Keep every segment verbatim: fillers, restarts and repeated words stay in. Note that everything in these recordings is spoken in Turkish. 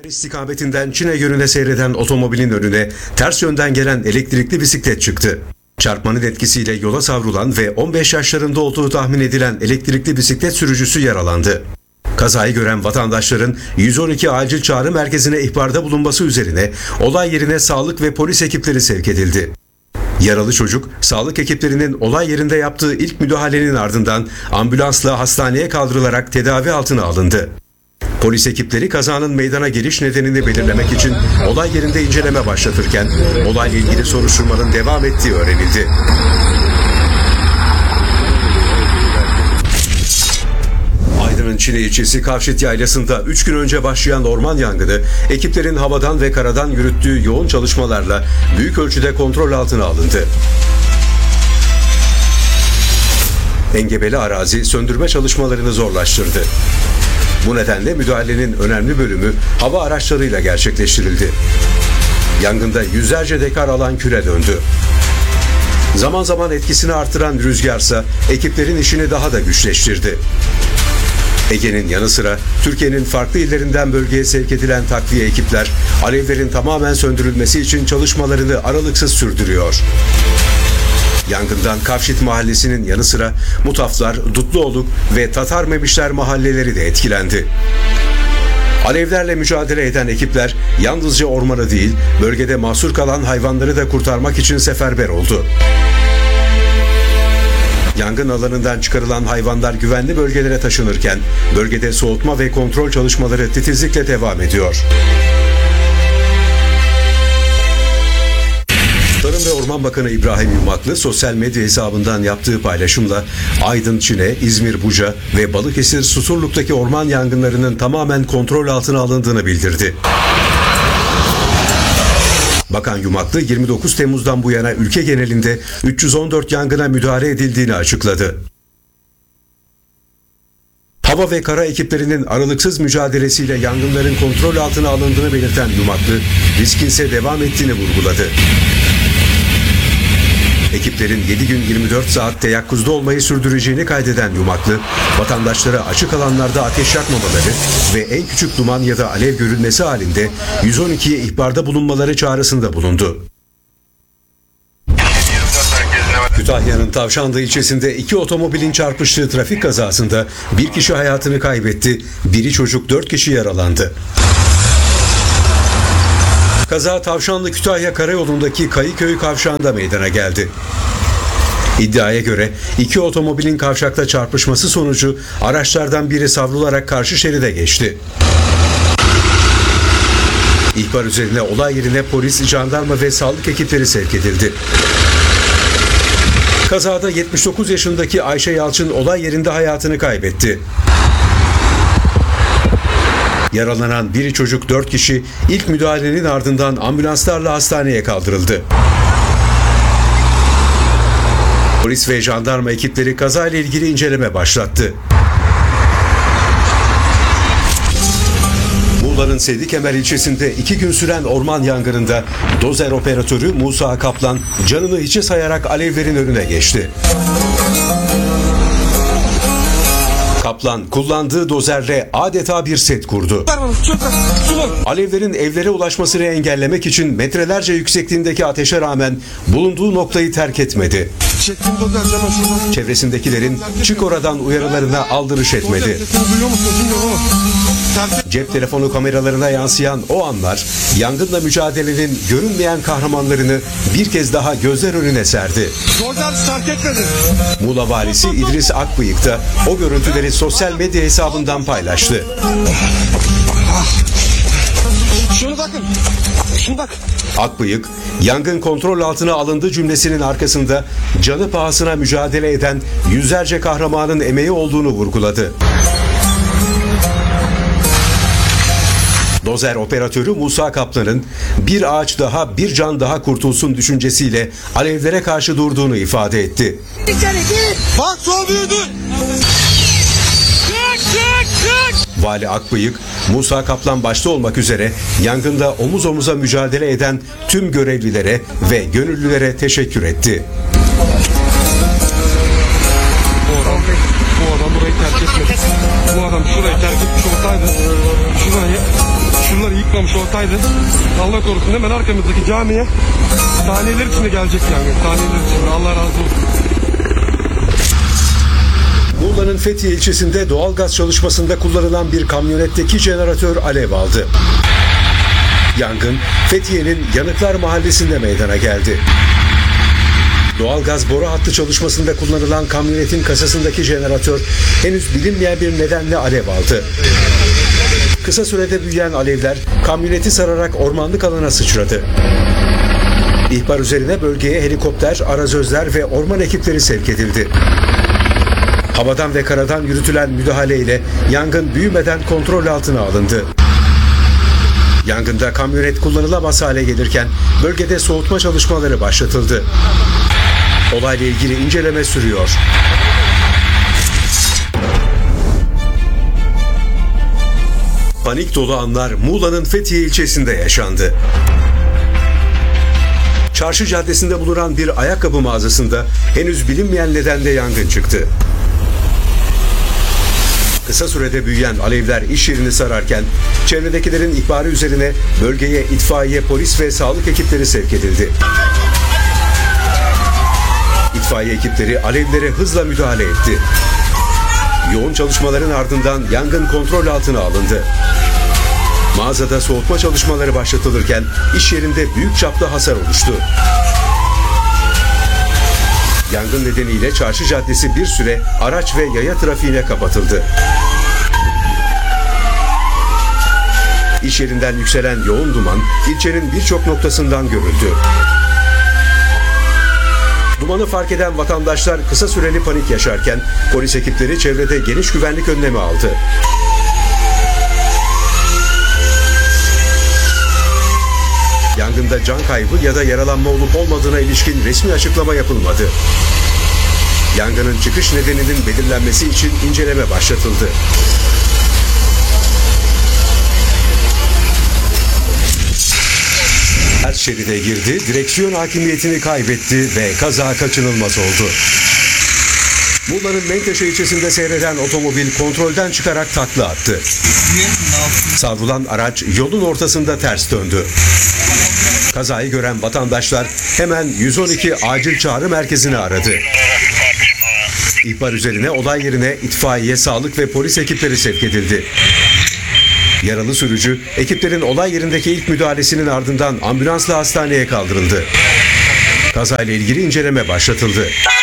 İstikametinden Çin'e yönüne seyreden otomobilin önüne ters yönden gelen elektrikli bisiklet çıktı. Çarpmanın etkisiyle yola savrulan ve on beş yaşlarında olduğu tahmin edilen elektrikli bisiklet sürücüsü yaralandı. Kazayı gören vatandaşların yüz on iki acil çağrı merkezine ihbarda bulunması üzerine olay yerine sağlık ve polis ekipleri sevk edildi. Yaralı çocuk, sağlık ekiplerinin olay yerinde yaptığı ilk müdahalenin ardından ambulansla hastaneye kaldırılarak tedavi altına alındı. Polis ekipleri kazanın meydana geliş nedenini belirlemek için olay yerinde inceleme başlatırken olayla ilgili soruşturmanın devam ettiği öğrenildi. Aydın'ın Çine ilçesi Kavşit Yaylası'nda üç gün önce başlayan orman yangını, ekiplerin havadan ve karadan yürüttüğü yoğun çalışmalarla büyük ölçüde kontrol altına alındı. Engebeli arazi söndürme çalışmalarını zorlaştırdı. Bu nedenle müdahalenin önemli bölümü hava araçlarıyla gerçekleştirildi. Yangında yüzlerce dekar alan küle döndü. Zaman zaman etkisini artıran rüzgarsa ekiplerin işini daha da güçleştirdi. Ege'nin yanı sıra Türkiye'nin farklı illerinden bölgeye sevk edilen takviye ekipler alevlerin tamamen söndürülmesi için çalışmalarını aralıksız sürdürüyor. Yangından Kavşit Mahallesi'nin yanı sıra Mutaflar, Dutluoluk ve Tatar Memişler mahalleleri de etkilendi. Alevlerle mücadele eden ekipler yalnızca ormanı değil, bölgede mahsur kalan hayvanları da kurtarmak için seferber oldu. Yangın alanından çıkarılan hayvanlar güvenli bölgelere taşınırken bölgede soğutma ve kontrol çalışmaları titizlikle devam ediyor. Tarım ve Orman Bakanı İbrahim Yumaklı sosyal medya hesabından yaptığı paylaşımla Aydın, Çine, İzmir, Buca ve Balıkesir, Susurluk'taki orman yangınlarının tamamen kontrol altına alındığını bildirdi. Bakan Yumaklı yirmi dokuz Temmuz'dan bu yana ülke genelinde üç yüz on dört yangına müdahale edildiğini açıkladı. Hava ve kara ekiplerinin aralıksız mücadelesiyle yangınların kontrol altına alındığını belirten Yumaklı, riskin ise devam ettiğini vurguladı. Ekiplerin yedi gün yirmi dört saat teyakkuzda olmayı sürdüreceğini kaydeden Yumaklı, vatandaşlara açık alanlarda ateş yakmamaları ve en küçük duman ya da alev görülmesi halinde yüz on ikiye ihbarda bulunmaları çağrısında bulundu. Kütahya'nın Tavşanlı ilçesinde iki otomobilin çarpıştığı trafik kazasında bir kişi hayatını kaybetti, biri çocuk, dört kişi yaralandı. Kaza Tavşanlı Kütahya Karayolu'ndaki Kayıköy kavşağında meydana geldi. İddiaya göre iki otomobilin kavşakta çarpışması sonucu araçlardan biri savrularak karşı şeride geçti. İhbar üzerine olay yerine polis, jandarma ve sağlık ekipleri sevk edildi. Kazada yetmiş dokuz yaşındaki Ayşe Yalçın olay yerinde hayatını kaybetti. Yaralanan biri çocuk, dört kişi ilk müdahalenin ardından ambulanslarla hastaneye kaldırıldı. Polis ve jandarma ekipleri kazayla ilgili inceleme başlattı. Muğla'nın Sedikemer ilçesinde iki gün süren orman yangınında dozer operatörü Musa Kaplan canını hiçe sayarak alevlerin önüne geçti. Kaplan kullandığı dozerle adeta bir set kurdu. Alevlerin evlere ulaşmasını engellemek için metrelerce yüksekliğindeki ateşe rağmen bulunduğu noktayı terk etmedi. Çevresindekilerin çık oradan uyarılarına aldırış etmedi. Cep telefonu kameralarına yansıyan o anlar yangınla mücadelenin görünmeyen kahramanlarını bir kez daha gözler önüne serdi. Muğla valisi İdris Akbıyık da o görüntüleri sosyal medya hesabından paylaştı. Şunu bakın. Şunu bak. Akbıyık, yangın kontrol altına alındı cümlesinin arkasında canı pahasına mücadele eden yüzlerce kahramanın emeği olduğunu vurguladı. Dozer operatörü Musa Kaplan'ın bir ağaç daha bir can daha kurtulsun düşüncesiyle alevlere karşı durduğunu ifade etti. Bak sol büyüdü. Vali Akbıyık, Musa Kaplan başta olmak üzere yangında omuz omuza mücadele eden tüm görevlilere ve gönüllülere teşekkür etti. Bu adam, bu adam burayı terk etmedi. Bu adam şurayı terk etmiş olsaydı şurayı Şunları yıkmamış olsaydı Allah korusun hemen arkamızdaki camiye saniyeler içinde gelecek yani. Saniyeler içinde. Allah razı olsun. Muğla'nın Fethiye ilçesinde doğalgaz çalışmasında kullanılan bir kamyonetteki jeneratör alev aldı. Yangın Fethiye'nin Yanıklar Mahallesi'nde meydana geldi. Doğalgaz boru hattı çalışmasında kullanılan kamyonetin kasasındaki jeneratör henüz bilinmeyen bir nedenle alev aldı. Kısa sürede büyüyen alevler kamyoneti sararak ormanlık alana sıçradı. İhbar üzerine bölgeye helikopter, arazözler ve orman ekipleri sevk edildi. Havadan ve karadan yürütülen müdahaleyle yangın büyümeden kontrol altına alındı. Yangında kamyonet kullanılamaz hale gelirken bölgede soğutma çalışmaları başlatıldı. Olayla ilgili inceleme sürüyor. Panik dolu anlar Muğla'nın Fethiye ilçesinde yaşandı. Çarşı Caddesi'nde bulunan bir ayakkabı mağazasında henüz bilinmeyen nedenle yangın çıktı. Kısa sürede büyüyen alevler iş yerini sararken çevredekilerin ihbarı üzerine bölgeye itfaiye, polis ve sağlık ekipleri sevk edildi. İtfaiye ekipleri alevlere hızla müdahale etti. Yoğun çalışmaların ardından yangın kontrol altına alındı. Mağazada soğutma çalışmaları başlatılırken iş yerinde büyük çaplı hasar oluştu. Yangın nedeniyle Çarşı Caddesi bir süre araç ve yaya trafiğine kapatıldı. İş yerinden yükselen yoğun duman ilçenin birçok noktasından görüldü. Dumanı fark eden vatandaşlar kısa süreli panik yaşarken polis ekipleri çevrede geniş güvenlik önlemi aldı. Yangında can kaybı ya da yaralanma olup olmadığına ilişkin resmi açıklama yapılmadı. Yangının çıkış nedeninin belirlenmesi için inceleme başlatıldı. Ters şeride girdi, direksiyon hakimiyetini kaybetti ve kaza kaçınılmaz oldu. Muğla'nın Menteşe ilçesinde seyreden otomobil kontrolden çıkarak takla attı. Savrulan araç yolun ortasında ters döndü. Kazayı gören vatandaşlar hemen yüz on iki acil çağrı merkezini aradı. İhbar üzerine olay yerine itfaiye, sağlık ve polis ekipleri sevk edildi. Yaralı sürücü ekiplerin olay yerindeki ilk müdahalesinin ardından ambulansla hastaneye kaldırıldı. Kazayla ilgili inceleme başlatıldı.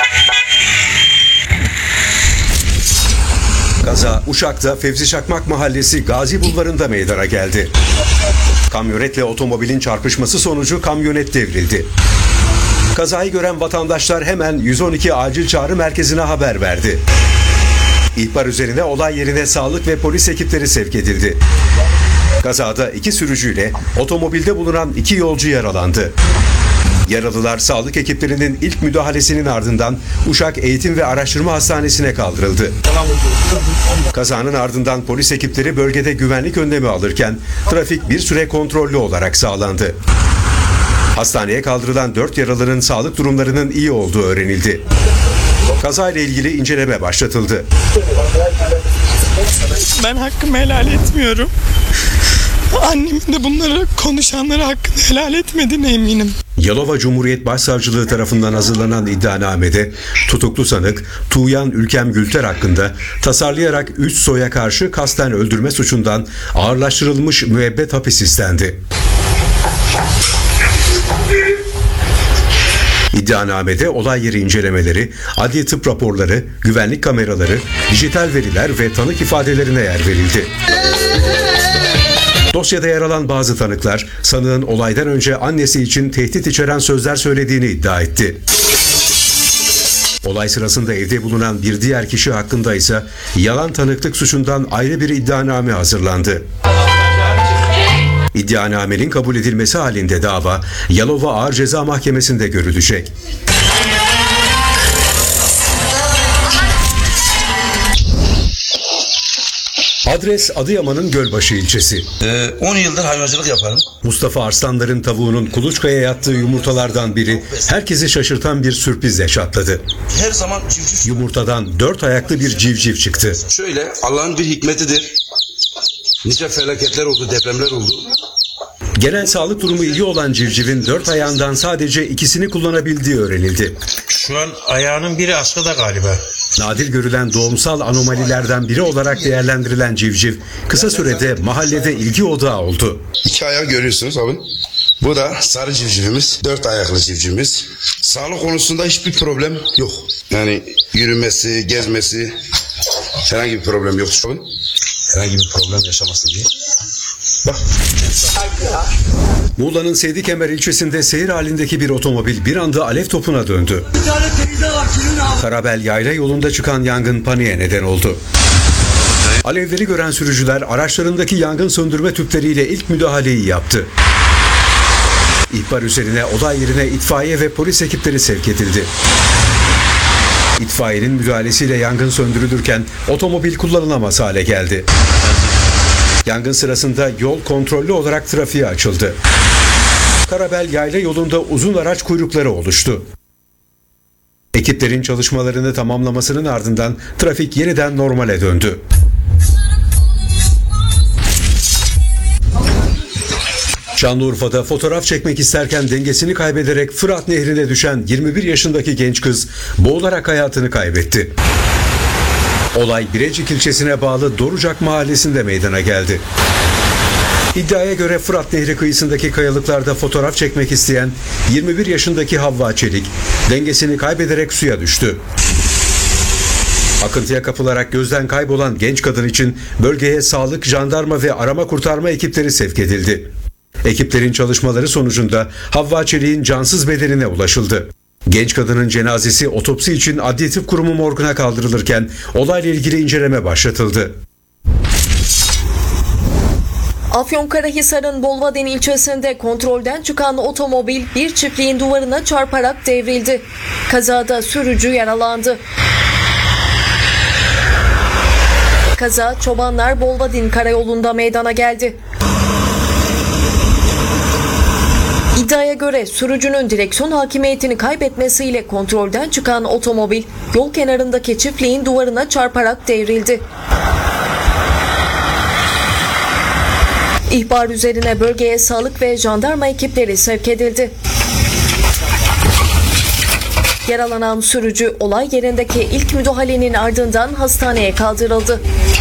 Kaza Uşak'ta Fevzi Çakmak Mahallesi Gazi Bulvarı'nda meydana geldi. Kamyonetle otomobilin çarpışması sonucu kamyonet devrildi. Kazayı gören vatandaşlar hemen yüz on iki acil çağrı merkezine haber verdi. İhbar üzerine olay yerine sağlık ve polis ekipleri sevk edildi. Kazada iki sürücüyle otomobilde bulunan iki yolcu yaralandı. Yaralılar sağlık ekiplerinin ilk müdahalesinin ardından Uşak Eğitim ve Araştırma Hastanesi'ne kaldırıldı. Kazanın ardından polis ekipleri bölgede güvenlik önlemi alırken trafik bir süre kontrollü olarak sağlandı. Hastaneye kaldırılan dört yaralının sağlık durumlarının iyi olduğu öğrenildi. Kazayla ilgili inceleme başlatıldı. Ben hakkımı helal etmiyorum. Annemin de bunları konuşanlara hakkını helal etmediğine eminim. Yalova Cumhuriyet Başsavcılığı tarafından hazırlanan iddianamede tutuklu sanık Tuğyan Ülkem Gülter hakkında tasarlayarak üç soya karşı kasten öldürme suçundan ağırlaştırılmış müebbet hapis istendi. İddianamede olay yeri incelemeleri, adli tıp raporları, güvenlik kameraları, dijital veriler ve tanık ifadelerine yer verildi. Dosyada yer alan bazı tanıklar, sanığın olaydan önce annesi için tehdit içeren sözler söylediğini iddia etti. Olay sırasında evde bulunan bir diğer kişi hakkında ise yalan tanıklık suçundan ayrı bir iddianame hazırlandı. İddianamenin kabul edilmesi halinde dava Yalova Ağır Ceza Mahkemesi'nde görülecek. Adres Adıyaman'ın Gölbaşı ilçesi. Ee, on yıldır hayvancılık yaparım. Mustafa Arslanlar'ın tavuğunun kuluçkaya yattığı yumurtalardan biri herkesi şaşırtan bir sürprizle çatladı. Her zaman civciv. Yumurtadan dört ayaklı bir civciv çıktı. Şöyle Allah'ın bir hikmetidir. Nice felaketler oldu, depremler oldu. Genel sağlık durumu iyi olan civcivin dört ayağından sadece ikisini kullanabildiği öğrenildi. Şu an ayağının biri askıda galiba. Nadir görülen doğumsal anomalilerden biri olarak değerlendirilen civciv kısa sürede mahallede ilgi odağı oldu. İki ayağı görüyorsunuz abi. Bu da sarı civcivimiz, dört ayaklı civcivimiz. Sağlık konusunda hiçbir problem yok. Yani yürümesi, gezmesi herhangi bir problem yok. Herhangi bir problem yaşaması diye. Bak. Muğla'nın Seydikemer ilçesinde seyir halindeki bir otomobil bir anda alev topuna döndü. Karabel yayla yolunda çıkan yangın paniğe neden oldu. Alevleri gören sürücüler araçlarındaki yangın söndürme tüpleriyle ilk müdahaleyi yaptı. İhbar üzerine olay yerine itfaiye ve polis ekipleri sevk edildi. İtfaiyenin müdahalesiyle yangın söndürülürken otomobil kullanılamaz hale geldi. Yangın sırasında yol kontrollü olarak trafiğe açıldı. Karabel yayla yolunda uzun araç kuyrukları oluştu. Ekiplerin çalışmalarını tamamlamasının ardından trafik yeniden normale döndü. Şanlıurfa'da fotoğraf çekmek isterken dengesini kaybederek Fırat Nehri'ne düşen yirmi bir yaşındaki genç kız boğularak hayatını kaybetti. Olay Birecik ilçesine bağlı Dorucak mahallesinde meydana geldi. İddiaya göre Fırat Nehri kıyısındaki kayalıklarda fotoğraf çekmek isteyen yirmi bir yaşındaki Havva Çelik dengesini kaybederek suya düştü. Akıntıya kapılarak gözden kaybolan genç kadın için bölgeye sağlık, jandarma ve arama kurtarma ekipleri sevk edildi. Ekiplerin çalışmaları sonucunda Havva Çelik'in cansız bedenine ulaşıldı. Genç kadının cenazesi otopsi için Adli Tıp Kurumu morguna kaldırılırken olayla ilgili inceleme başlatıldı. Afyonkarahisar'ın Bolvaden ilçesinde kontrolden çıkan otomobil bir çiftliğin duvarına çarparak devrildi. Kazada sürücü yaralandı. Kaza Çobanlar Bolvaden karayolunda meydana geldi. İddiaya göre sürücünün direksiyon hakimiyetini kaybetmesiyle kontrolden çıkan otomobil yol kenarındaki çiftliğin duvarına çarparak devrildi. İhbar üzerine bölgeye sağlık ve jandarma ekipleri sevk edildi. Yaralanan sürücü olay yerindeki ilk müdahalenin ardından hastaneye kaldırıldı.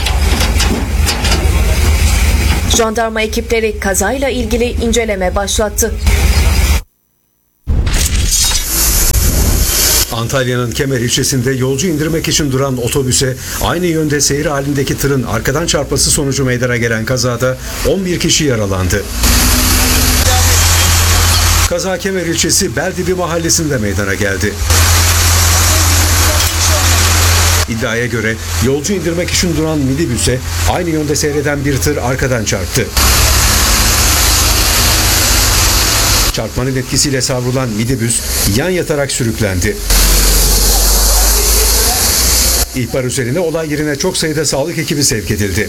Jandarma ekipleri kazayla ilgili inceleme başlattı. Antalya'nın Kemer ilçesinde yolcu indirmek için duran otobüse aynı yönde seyir halindeki tırın arkadan çarpması sonucu meydana gelen kazada on bir kişi yaralandı. Kaza Kemer ilçesi Beldibi mahallesinde meydana geldi. İddiaya göre yolcu indirmek için duran minibüse aynı yönde seyreden bir tır arkadan çarptı. Çarpmanın etkisiyle savrulan minibüs yan yatarak sürüklendi. İhbar üzerine olay yerine çok sayıda sağlık ekibi sevk edildi.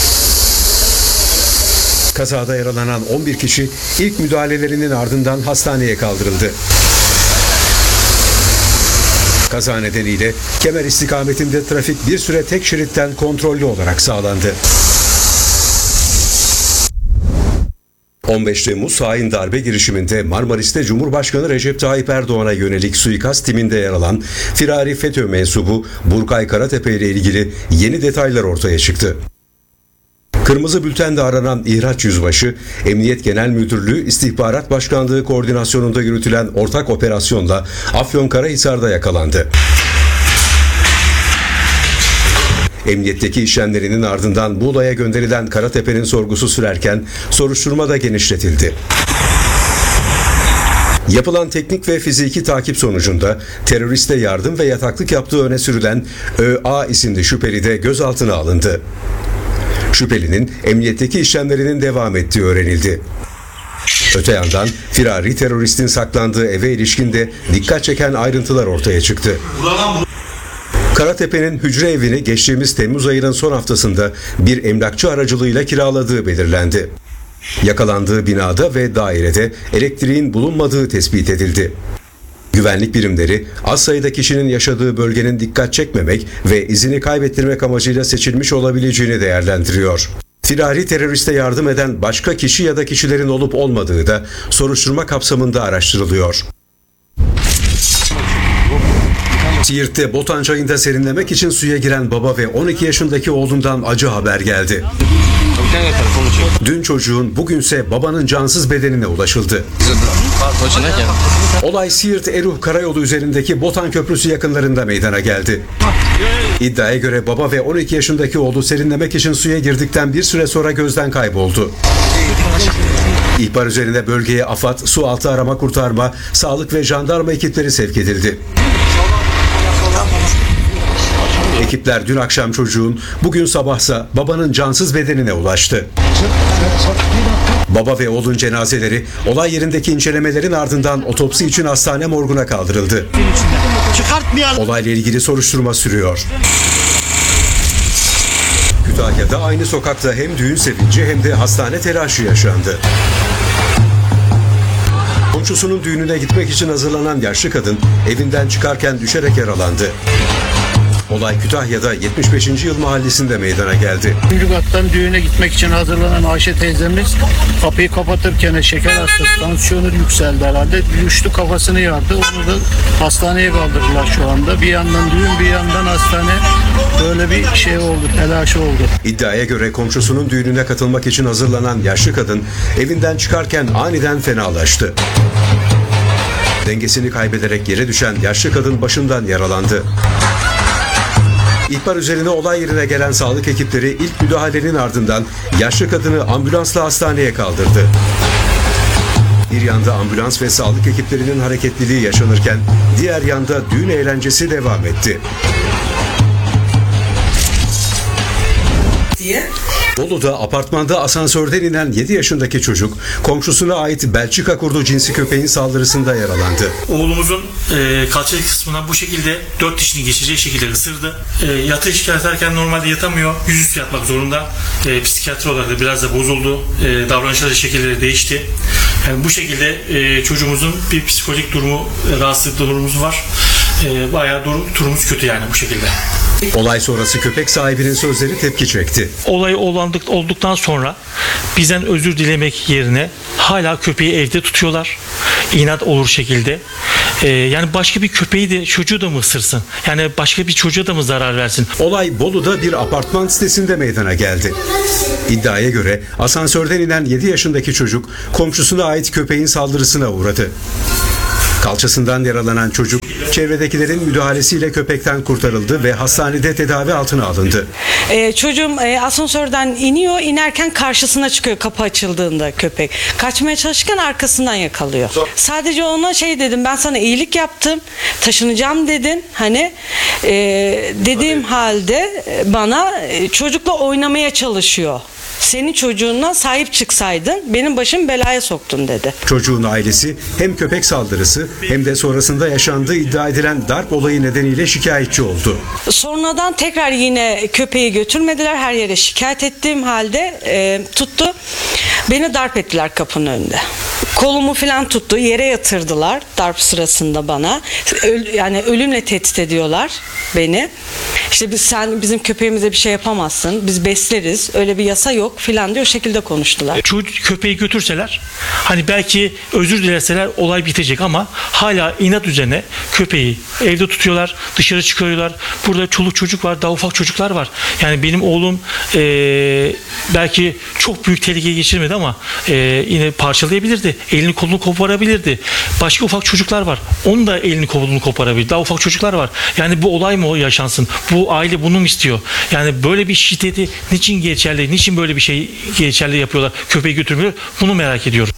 Kazada yaralanan on bir kişi ilk müdahalelerinin ardından hastaneye kaldırıldı. Kaza nedeniyle Kemer istikametinde trafik bir süre tek şeritten kontrollü olarak sağlandı. on beş Temmuz hain darbe girişiminde Marmaris'te Cumhurbaşkanı Recep Tayyip Erdoğan'a yönelik suikast timinde yer alan firari FETÖ mensubu Burkay Karatepe ile ilgili yeni detaylar ortaya çıktı. Kırmızı bültende aranan İhraç Yüzbaşı, Emniyet Genel Müdürlüğü İstihbarat Başkanlığı koordinasyonunda yürütülen ortak operasyonla Afyonkarahisar'da yakalandı. Emniyetteki işlemlerinin ardından Muğla'ya gönderilen Karatepe'nin sorgusu sürerken soruşturma da genişletildi. Yapılan teknik ve fiziki takip sonucunda teröriste yardım ve yataklık yaptığı öne sürülen ÖA isimli şüpheli de gözaltına alındı. Şüphelinin emniyetteki işlemlerinin devam ettiği öğrenildi. Öte yandan firari teröristin saklandığı eve ilişkin de dikkat çeken ayrıntılar ortaya çıktı. Karatepe'nin hücre evini geçtiğimiz Temmuz ayının son haftasında bir emlakçı aracılığıyla kiraladığı belirlendi. Yakalandığı binada ve dairede elektriğin bulunmadığı tespit edildi. Güvenlik birimleri az sayıda kişinin yaşadığı bölgenin dikkat çekmemek ve izini kaybettirmek amacıyla seçilmiş olabileceğini değerlendiriyor. Firari teröriste yardım eden başka kişi ya da kişilerin olup olmadığı da soruşturma kapsamında araştırılıyor. Siirt'te Botan Çayı'nda serinlemek için suya giren baba ve on iki yaşındaki oğlundan acı haber geldi. Dün çocuğun, bugünse babanın cansız bedenine ulaşıldı. Olay Siirt Eruh Karayolu üzerindeki Botan Köprüsü yakınlarında meydana geldi. İddiaya göre baba ve on iki yaşındaki oğlu serinlemek için suya girdikten bir süre sonra gözden kayboldu. İhbar üzerine bölgeye AFAD, sualtı arama kurtarma, sağlık ve jandarma ekipleri sevk edildi. Ekipler dün akşam çocuğun, bugün sabahsa babanın cansız bedenine ulaştı. Baba ve oğlun cenazeleri olay yerindeki incelemelerin ardından otopsi için hastane morguna kaldırıldı. Olayla ilgili soruşturma sürüyor. Kütahya'da aynı sokakta hem düğün sevinci hem de hastane telaşı yaşandı. Komşusunun düğününe gitmek için hazırlanan yaşlı kadın evinden çıkarken düşerek yaralandı. Olay Kütahya'da yetmiş beşinci yıl mahallesinde meydana geldi. Üçüncü kattan düğüne gitmek için hazırlanan Ayşe teyzemiz kapıyı kapatırken şeker hastası, tansiyonu yükseldi herhalde. Düştü, kafasını yardı. Onu da hastaneye kaldırdılar şu anda. Bir yandan düğün, bir yandan hastane. Böyle bir şey oldu, telaşı oldu. İddiaya göre komşusunun düğününe katılmak için hazırlanan yaşlı kadın evinden çıkarken aniden fenalaştı. Dengesini kaybederek yere düşen yaşlı kadın başından yaralandı. İhbar üzerine olay yerine gelen sağlık ekipleri ilk müdahalenin ardından yaşlı kadını ambulansla hastaneye kaldırdı. Bir yanda ambulans ve sağlık ekiplerinin hareketliliği yaşanırken diğer yanda düğün eğlencesi devam etti. Bolu'da apartmanda asansörden inen yedi yaşındaki çocuk komşusuna ait Belçika kurdu cinsi köpeğin saldırısında yaralandı. Oğlumuzun e, kalça kısmına bu şekilde dört dişini geçirecek şekilde ısırdı. E, yatağı şikayet ederken normalde yatamıyor. Yüzüstü yatmak zorunda. E, psikiyatri olarak da biraz da bozuldu. E, davranışları şekilleri değişti. Yani bu şekilde e, çocuğumuzun bir psikolojik durumu, e, rahatsızlık durumumuz var. E, bayağı durum, durumumuz kötü yani bu şekilde. Olay sonrası köpek sahibinin sözleri tepki çekti. Olay olandık, olduktan sonra bizden özür dilemek yerine hala köpeği evde tutuyorlar. İnat olur şekilde. Ee, yani başka bir köpeği de çocuğu da mı ısırsın? Yani başka bir çocuğa da mı zarar versin? Olay Bolu'da bir apartman sitesinde meydana geldi. İddiaya göre asansörden inen yedi yaşındaki çocuk komşusuna ait köpeğin saldırısına uğradı. Kalçasından yaralanan çocuk çevredekilerin müdahalesiyle köpekten kurtarıldı ve hastanede tedavi altına alındı. Ee, çocuğum e, asansörden iniyor, inerken karşısına çıkıyor kapı açıldığında köpek. Kaçmaya çalışırken arkasından yakalıyor. Sadece ona şey dedim, ben sana iyilik yaptım, taşınacağım dedin. Hani e, dediğim halde bana e, çocukla oynamaya çalışıyor. Senin çocuğuna sahip çıksaydın benim başım belaya soktun dedi. Çocuğun ailesi hem köpek saldırısı hem de sonrasında yaşandığı iddia edilen darp olayı nedeniyle şikayetçi oldu. Sonradan tekrar yine köpeği götürmediler, her yere şikayet ettiğim halde e, tuttu. Beni darp ettiler kapının önünde. Kolumu falan tuttu, yere yatırdılar darp sırasında bana. Öl, yani ölümle tehdit ediyorlar beni. İşte biz, sen bizim köpeğimize bir şey yapamazsın, biz besleriz, öyle bir yasa yok filan diyor, o şekilde konuştular. Çocuk köpeği götürseler, hani belki özür dileseler olay bitecek ama hala inat üzerine köpeği evde tutuyorlar, dışarı çıkarıyorlar. Burada çoluk çocuk var, daha ufak çocuklar var. Yani benim oğlum e, belki çok büyük tehlike geçirmedi ama e, yine parçalayabilirdi. Elini kolunu koparabilirdi. Başka ufak çocuklar var. Onun da elini kolunu koparabilir. Daha ufak çocuklar var. Yani bu olay mı yaşansın? Bu aile bunu mu istiyor? Yani böyle bir şiddeti niçin geçerli? Niçin böyle bir şey geçerli yapıyorlar? Köpeği götürmüyor. Bunu merak ediyorum.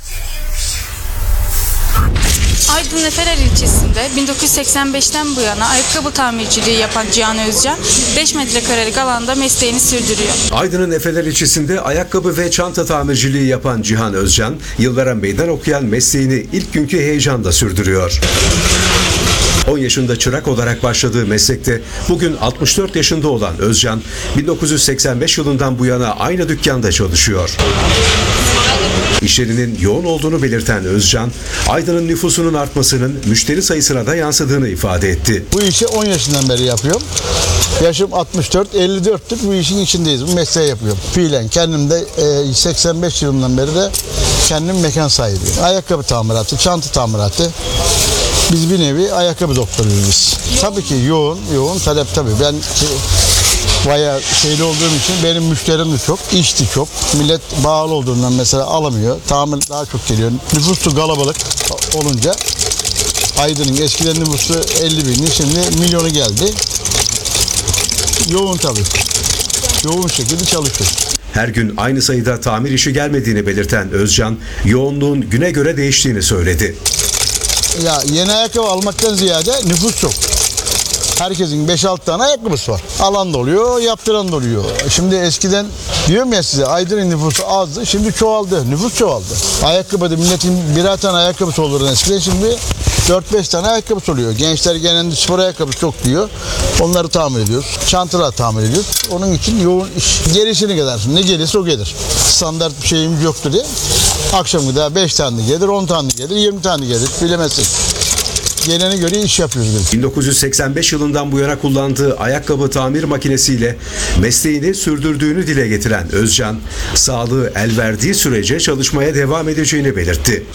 Aydın Neferer ilçesinde bin dokuz yüz seksen beşten bu yana ayakkabı tamirciliği yapan Cihan Özcan beş metrekarelik alanda mesleğini sürdürüyor. Aydın'ın Efeler ilçesinde ayakkabı ve çanta tamirciliği yapan Cihan Özcan, yıllara meydan okuyan mesleğini ilk günkü heyecanla sürdürüyor. on yaşında çırak olarak başladığı meslekte bugün altmış dört yaşında olan Özcan, bin dokuz yüz seksen beş yılından bu yana aynı dükkanda çalışıyor. İşlerinin yoğun olduğunu belirten Özcan, Aydın'ın nüfusunun artmasının müşteri sayısına da yansıdığını ifade etti. Bu işi on yaşından beri yapıyorum. Yaşım altmış dört, elli dörttür bu işin içindeyiz. Bu mesleği yapıyorum. Fiilen kendim de e, seksen beş yılından beri de kendim mekan sahibiyim. Ayakkabı tamiratı, çanta tamiratı. Biz bir nevi ayakkabı doktoruyuz biz. Tabii ki yoğun, yoğun talep tabii. Ben bayağı şeyli olduğum için benim müşterim de çok, iş de çok. Millet bağlı olduğundan mesela alamıyor. Tamir daha çok geliyor. Nüfusu kalabalık olunca Aydın'ın eskiden nüfusu elli bindi, şimdi milyonu geldi. Yoğun tabii. Yoğun şekilde çalışıyoruz. Her gün aynı sayıda tamir işi gelmediğini belirten Özcan, yoğunluğun güne göre değiştiğini söyledi. Ya yeni ayakkabı almaktan ziyade nüfus çok. Herkesin beş altı tane ayakkabısı var. Alan da oluyor, yaptıran da oluyor. Şimdi eskiden diyorum ya size Aydın'ın nüfusu azdı, şimdi çoğaldı. Nüfus çoğaldı. Ayakkabıda milletin birer tane ayakkabısı olurdu eskiden, şimdi dört beş tane ayakkabısı oluyor. Gençler genelde spor ayakkabısı çok diyor. Onları tamir ediyoruz. Çantalar tamir ediyoruz. Onun için yoğun iş. Gerisini kadar. Ne gelirse o gelir. Standart bir şeyimiz yoktur diye. Akşam kadar beş tane gelir, on tane gelir, yirmi tane gelir. Bilemezsin. Gelene göre iş yapıyoruz. bin dokuz yüz seksen beş yılından bu yana kullandığı ayakkabı tamir makinesiyle mesleğini sürdürdüğünü dile getiren Özcan, sağlığı el verdiği sürece çalışmaya devam edeceğini belirtti.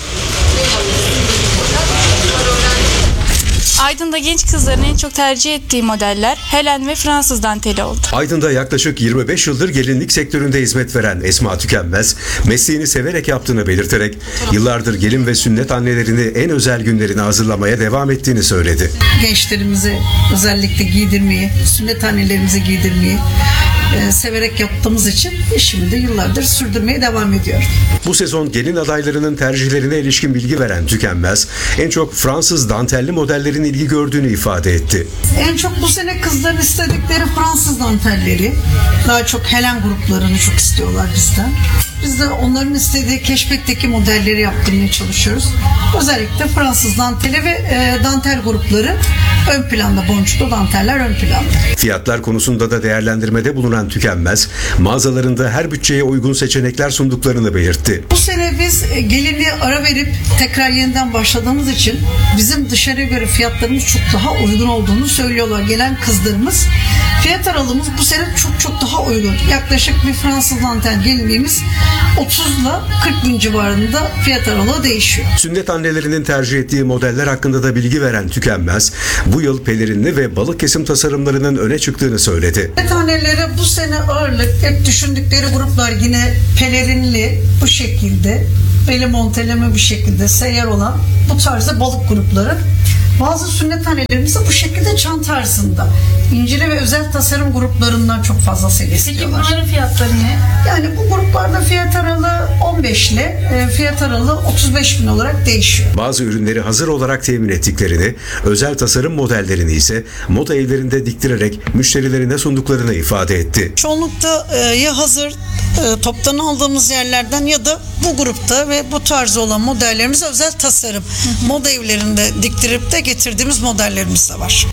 Aydın'da genç kızların en çok tercih ettiği modeller Helen ve Fransız danteli oldu. Aydın'da yaklaşık yirmi beş yıldır gelinlik sektöründe hizmet veren Esma Tükenmez, mesleğini severek yaptığını belirterek yıllardır gelin ve sünnet annelerini en özel günlerini hazırlamaya devam ettiğini söyledi. Gençlerimizi özellikle giydirmeyi, sünnet annelerimizi giydirmeyi e, severek yaptığımız için işimi de yıllardır sürdürmeye devam ediyorum. Bu sezon gelin adaylarının tercihlerine ilişkin bilgi veren Tükenmez, en çok Fransız dantelli modellerin ilgi gördüğünü ifade etti. En çok bu sene kızların istedikleri Fransız dantelleri, daha çok Helen gruplarını çok istiyorlar bizden. Biz de onların istediği keşfetteki modelleri yaptırmaya çalışıyoruz. Özellikle Fransız danteli ve e, dantel grupları ön planda, boncuklu danteller ön planda. Fiyatlar konusunda da değerlendirmede bulunan Tükenmez, mağazalarında her bütçeye uygun seçenekler sunduklarını belirtti. Bu sene biz gelinliğe ara verip tekrar yeniden başladığımız için bizim dışarıya göre fiyatlarımız çok daha uygun olduğunu söylüyorlar gelen kızlarımız. Fiyat aralığımız bu sene çok çok daha uygun. Yaklaşık bir Fransız dantel gelinliğimiz otuzla kırk bin civarında fiyat aralığı değişiyor. Sünnet annelerinin tercih ettiği modeller hakkında da bilgi veren Tükenmez, bu yıl pelerinli ve balık kesim tasarımlarının öne çıktığını söyledi. Sünnet anneleri bu sene ağırlık hep düşündükleri gruplar yine pelerinli bu şekilde, beli monteleme bir şekilde seyyar olan bu tarzda balık grupları. Bazı sünnet annelerimiz de bu şekilde çan tarzında incili ve özel tasarım gruplarından çok fazla seviyesi Peki var. bunların fiyatları ne? Yani bu gruplarda fiyat aralığı on beş ile fiyat aralığı otuz beş bin olarak değişiyor. Bazı ürünleri hazır olarak temin ettiklerini, özel tasarım modellerini ise moda evlerinde diktirerek müşterilerine sunduklarını ifade etti. Çoğunlukta ya hazır toptan aldığımız yerlerden ya da bu grupta ve bu tarzda olan modellerimiz özel tasarım hı hı. moda evlerinde diktirip de getirdiğimiz modellerimiz de var.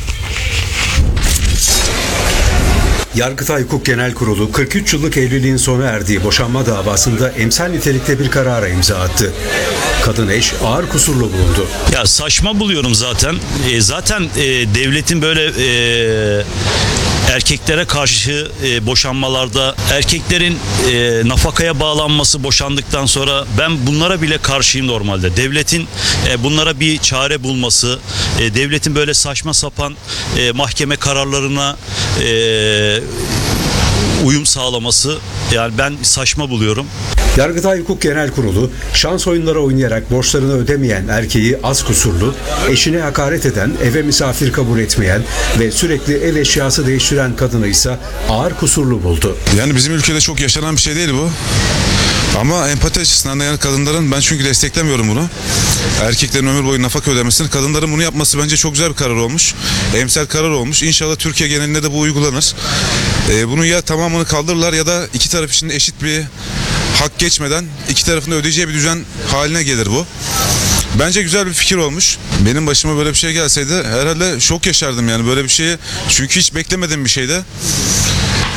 Yargıtay Hukuk Genel Kurulu kırk üç yıllık evliliğin sona erdiği boşanma davasında emsal nitelikte bir karara imza attı. Kadın eş ağır kusurlu bulundu. Ya saçma buluyorum zaten. E, zaten e, devletin böyle e, erkeklere karşı e, boşanmalarda erkeklerin e, nafakaya bağlanması boşandıktan sonra ben bunlara bile karşıyım normalde. Devletin e, bunlara bir çare bulması, e, devletin böyle saçma sapan e, mahkeme kararlarına e, uyum sağlaması, yani ben saçma buluyorum. Yargıtay Hukuk Genel Kurulu, şans oyunları oynayarak borçlarını ödemeyen erkeği az kusurlu, eşine hakaret eden, eve misafir kabul etmeyen ve sürekli ev eşyası değiştiren kadını ise ağır kusurlu buldu. Yani bizim ülkede çok yaşanan bir şey değil bu. Ama empati açısından da yani kadınların, ben çünkü desteklemiyorum bunu. Erkeklerin ömür boyu nafaka ödemesini, kadınların bunu yapması bence çok güzel bir karar olmuş. Emsal karar olmuş. İnşallah Türkiye genelinde de bu uygulanır. Ee, bunu ya tamamını kaldırırlar ya da iki taraf için eşit bir hak geçmeden iki tarafın da ödeyeceği bir düzen haline gelir bu. Bence güzel bir fikir olmuş. Benim başıma böyle bir şey gelseydi herhalde şok yaşardım yani böyle bir şeyi. Çünkü hiç beklemediğim bir şeydi.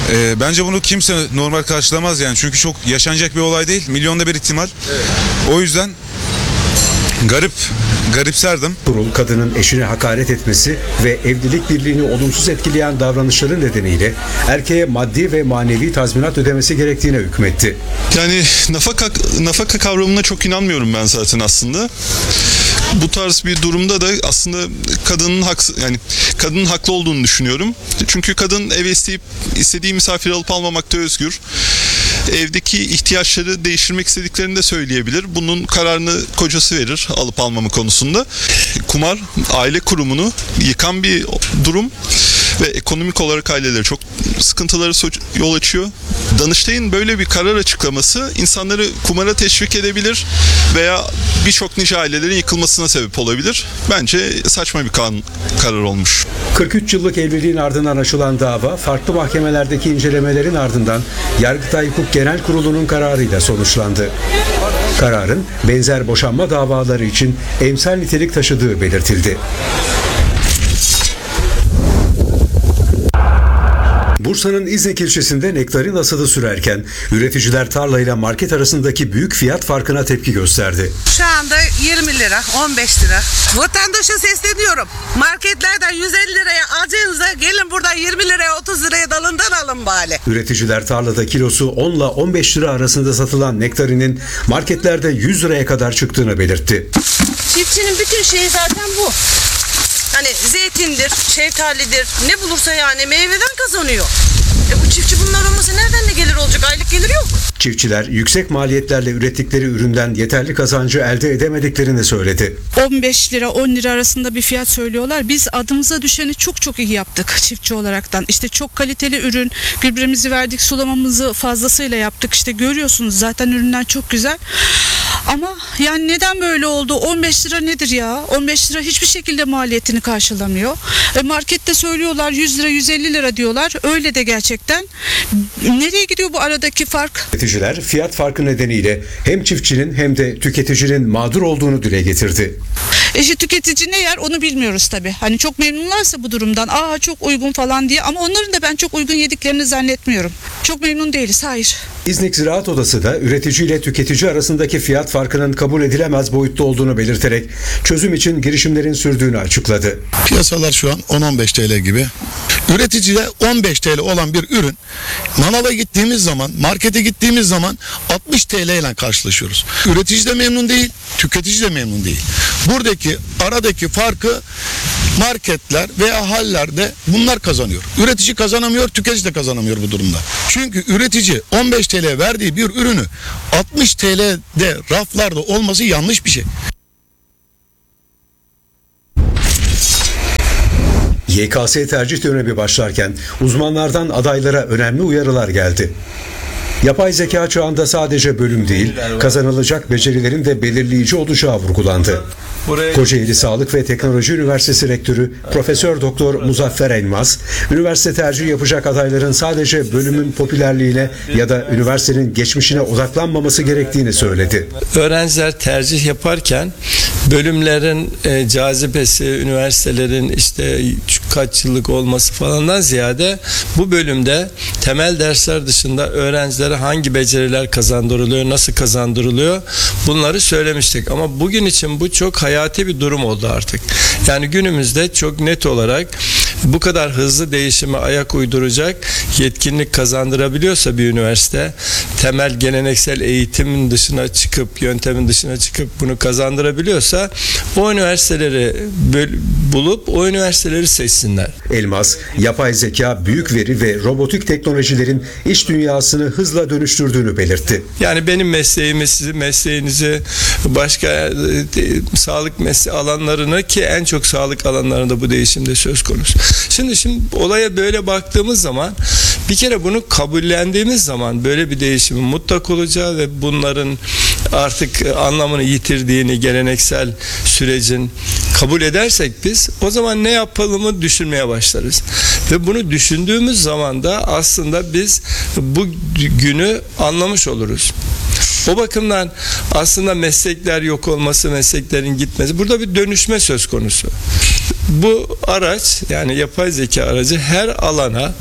Ee, bence bunu kimse normal karşılamaz yani. Çünkü çok yaşanacak bir olay değil. Milyonda bir ihtimal. Evet. O yüzden garip, garipserdim. Kurul kadının eşine hakaret etmesi ve evlilik birliğini olumsuz etkileyen davranışları nedeniyle erkeğe maddi ve manevi tazminat ödemesi gerektiğine hükmetti. Yani nafaka, nafaka kavramına çok inanmıyorum ben zaten aslında. Bu tarz bir durumda da aslında kadının haks yani kadının haklı olduğunu düşünüyorum. Çünkü kadın eve isteyip istediği misafir alıp almamakta özgür. Evdeki ihtiyaçları değiştirmek istediklerini de söyleyebilir. Bunun kararını kocası verir alıp almama konusunda. Kumar aile kurumunu yıkan bir durum ve ekonomik olarak aileleri çok sıkıntıları yol açıyor. Danıştay'ın böyle bir karar açıklaması insanları kumara teşvik edebilir veya birçok nice ailelerin yıkılmasına sebep olabilir. Bence saçma bir kan karar olmuş. kırk üç yıllık evliliğin ardından açılan dava farklı mahkemelerdeki incelemelerin ardından Yargıtay Hukuk Genel Kurulu'nun kararıyla sonuçlandı. Kararın benzer boşanma davaları için emsal nitelik taşıdığı belirtildi. Bursa'nın İznik ilçesinde nektarin hasadı sürerken üreticiler tarlayla market arasındaki büyük fiyat farkına tepki gösterdi. Şu anda yirmi lira, on beş lira. Vatandaşa sesleniyorum. Marketlerden yüz elli liraya alacağınıza gelin buradan yirmi liraya, otuz liraya dalından alın bari. Üreticiler tarlada kilosu on ile on beş lira arasında satılan nektarinin marketlerde yüz liraya kadar çıktığını belirtti. Çiftçinin bütün şeyi zaten bu. Hani zeytindir, şeftalidir, ne bulursa yani meyveden kazanıyor. E bu çiftçi bunlar olmasa nereden de gelir olacak? Aylık gelir yok. Çiftçiler yüksek maliyetlerle ürettikleri üründen yeterli kazancı elde edemediklerini söyledi. on beş lira on lira arasında bir fiyat söylüyorlar. Biz adımıza düşeni çok çok iyi yaptık çiftçi olaraktan. İşte çok kaliteli ürün, gübremizi verdik, sulamamızı fazlasıyla yaptık. İşte görüyorsunuz zaten üründen çok güzel. Ama yani neden böyle oldu? on beş lira nedir ya? on beş lira hiçbir şekilde maliyetini karşılamıyor. E markette söylüyorlar yüz lira yüz elli lira diyorlar. Öyle de gerçekten. Nereye gidiyor bu aradaki fark? Üreticiler fiyat farkı nedeniyle hem çiftçinin hem de tüketicinin mağdur olduğunu dile getirdi. İşte tüketici ne yer onu bilmiyoruz tabii. Hani çok memnunlarsa bu durumdan, aa çok uygun falan diye, ama onların da ben çok uygun yediklerini zannetmiyorum. Çok memnun değiliz, hayır. İznik Ziraat Odası da üretici ile tüketici arasındaki fiyat farkının kabul edilemez boyutta olduğunu belirterek çözüm için girişimlerin sürdüğünü açıkladı. Piyasalar şu an on on beş T L gibi. Üreticide on beş T L olan bir ürün manava gittiğimiz zaman, markete gittiğimiz zaman altmış T L ile karşılaşıyoruz. Üretici de memnun değil, tüketici de memnun değil. Buradaki aradaki farkı marketler veya hallerde bunlar kazanıyor. Üretici kazanamıyor, tüketici de kazanamıyor bu durumda. Çünkü üretici on beş T L verdiği bir ürünü altmış T L'de raflarda olması yanlış bir şey. Y K S tercih dönemi başlarken uzmanlardan adaylara önemli uyarılar geldi. Yapay zeka çağında sadece bölüm değil, kazanılacak becerilerin de belirleyici olacağı vurgulandı. Kocaeli Sağlık ve Teknoloji Üniversitesi Rektörü Profesör Doktor Muzaffer Elmas, üniversite tercihi yapacak adayların sadece bölümün popülerliğine ya da üniversitenin geçmişine odaklanmaması gerektiğini söyledi. Öğrenciler tercih yaparken bölümlerin e, cazibesi, üniversitelerin işte kaç yıllık olması falandan ziyade bu bölümde temel dersler dışında öğrencilere hangi beceriler kazandırılıyor, nasıl kazandırılıyor bunları söylemiştik. Ama bugün için bu çok hayati bir durum oldu artık. Yani günümüzde çok net olarak bu kadar hızlı değişime ayak uyduracak yetkinlik kazandırabiliyorsa bir üniversite, temel geleneksel eğitimin dışına çıkıp, yöntemin dışına çıkıp bunu kazandırabiliyorsa o üniversiteleri bulup o üniversiteleri seçsinler. Elmas, yapay zeka, büyük veri ve robotik teknolojilerin iş dünyasını hızla dönüştürdüğünü belirtti. Yani benim mesleğimi, sizin mesleğinizi, başka e, sağlık mesleği alanlarını, ki en çok sağlık alanlarında bu değişimde söz konusu. Şimdi şimdi olaya böyle baktığımız zaman, bir kere bunu kabullendiğimiz zaman böyle bir değişimin mutlak olacağı ve bunların artık anlamını yitirdiğini, geleneksel sürecin kabul edersek biz, o zaman ne yapalımı düşünmeye başlarız. Ve bunu düşündüğümüz zaman da aslında biz bu günü anlamış oluruz. O bakımdan aslında meslekler yok olması, mesleklerin gitmesi, burada bir dönüşme söz konusu. Bu araç, yani yapay zeka aracı her alana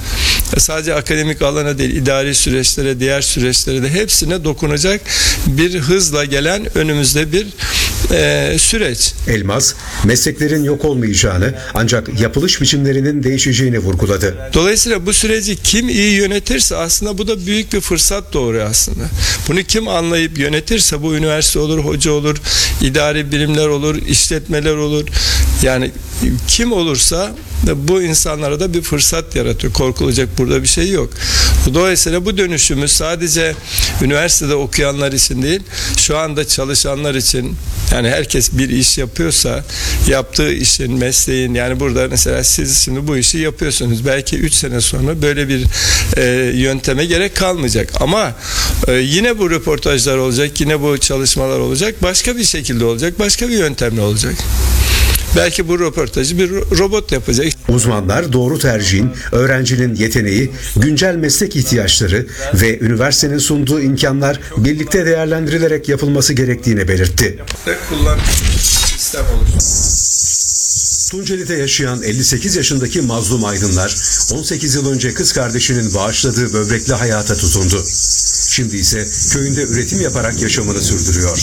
sadece akademik alana değil, idari süreçlere, diğer süreçlere de hepsine dokunacak bir hızla gelen önümüzde bir e, süreç. Elmas, mesleklerin yok olmayacağını ancak yapılış biçimlerinin değişeceğini vurguladı. Dolayısıyla bu süreci kim iyi yönetirse aslında bu da büyük bir fırsat doğuruyor aslında. Bunu kim anlayıp yönetirse bu üniversite olur, hoca olur, idari birimler olur, işletmeler olur. Yani kim olursa bu insanlara da bir fırsat yaratıyor. Korkulacak burada bir şey yok. Dolayısıyla bu dönüşümü sadece üniversitede okuyanlar için değil, şu anda çalışanlar için, yani herkes bir iş yapıyorsa yaptığı işin, mesleğin, yani burada mesela siz şimdi bu işi yapıyorsunuz. Belki üç sene sonra böyle bir e, yönteme gerek kalmayacak. Ama e, yine bu röportajlar olacak, yine bu çalışmalar olacak. Başka bir şekilde olacak, başka bir yöntemle olacak. Belki bu röportajı bir robot yapacak. Uzmanlar doğru tercihin, öğrencinin yeteneği, güncel meslek ihtiyaçları ve üniversitenin sunduğu imkanlar birlikte değerlendirilerek yapılması gerektiğini belirtti. Sistem olur. Tunceli'de yaşayan elli sekiz yaşındaki Mazlum Aydınlar on sekiz yıl önce kız kardeşinin bağışladığı böbrekle hayata tutundu. Şimdi ise köyünde üretim yaparak yaşamını sürdürüyor.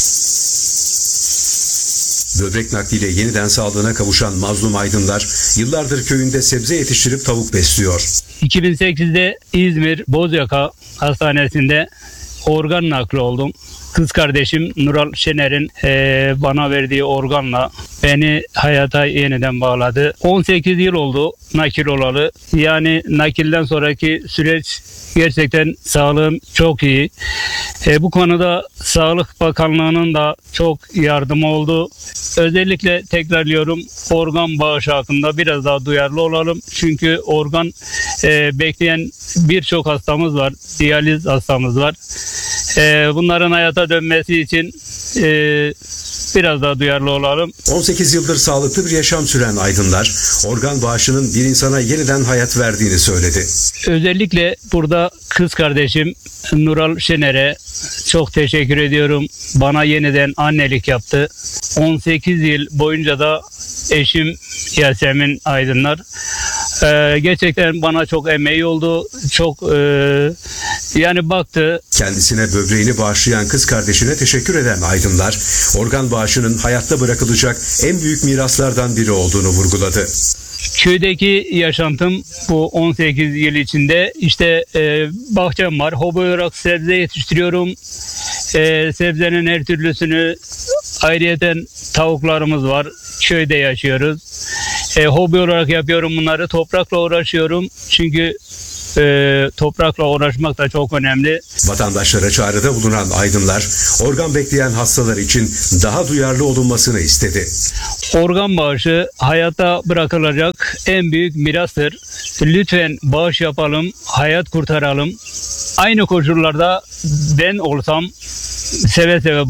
Böbrek nakliyle yeniden sağlığına kavuşan Mazlum Aydınlar yıllardır köyünde sebze yetiştirip tavuk besliyor. iki bin sekizde İzmir Bozyaka Hastanesi'nde organ nakli oldum. Kız kardeşim Nural Şener'in e, bana verdiği organla beni hayata yeniden bağladı. on sekiz yıl oldu nakil olalı. Yani nakilden sonraki süreç gerçekten sağlığım çok iyi. E, bu konuda Sağlık Bakanlığı'nın da çok yardımı oldu. Özellikle tekrarlıyorum, organ bağışı hakkında biraz daha duyarlı olalım. Çünkü organ e, bekleyen birçok hastamız var. Diyaliz hastamız var. E, bunların hayata dönmesi için e, biraz daha duyarlı olalım. on sekiz yıldır sağlıklı bir yaşam süren Aydınlar, organ bağışının bir insana yeniden hayat verdiğini söyledi. Özellikle burada kız kardeşim Nural Şener'e çok teşekkür ediyorum. Bana yeniden annelik yaptı. on sekiz yıl boyunca da eşim Yasemin Aydınlar. Ee, gerçekten bana çok emeği oldu. Çok e, yani baktı. Kendisine böbreğini bağışlayan kız kardeşine teşekkür eden Aydınlar, organ bağışının hayatta bırakılacak en büyük miraslardan biri olduğunu vurguladı. Köydeki yaşantım bu on sekiz yıl içinde işte e, bahçem var. Hobi olarak sebze yetiştiriyorum. E, sebzenin her türlüsünü, ayrıyeten tavuklarımız var. Köyde yaşıyoruz. E, hobi olarak yapıyorum bunları. Toprakla uğraşıyorum. Çünkü e, toprakla uğraşmak da çok önemli. Vatandaşlara çağrıda bulunan Aydınlar, organ bekleyen hastalar için daha duyarlı olunmasını istedi. Organ bağışı hayata bırakılacak en büyük mirastır. Lütfen bağış yapalım, hayat kurtaralım. Aynı koşullarda ben olsam seve seve